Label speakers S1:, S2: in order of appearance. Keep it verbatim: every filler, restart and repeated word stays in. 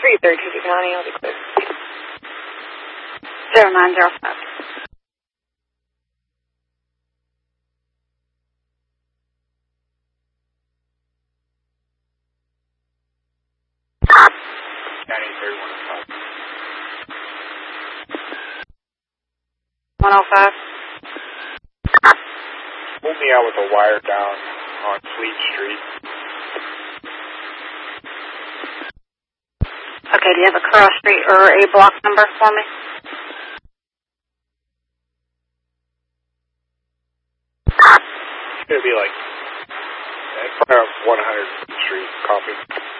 S1: three thirty-two County, I'll be clear.
S2: zero nine zero five.
S3: County thirty-one oh five.
S2: one oh five.
S3: Pull me out with a wire down on Fleet Street.
S2: Okay, do you have a cross street or a block number for me?
S3: It's going to be like, uh, one hundred Street, copy.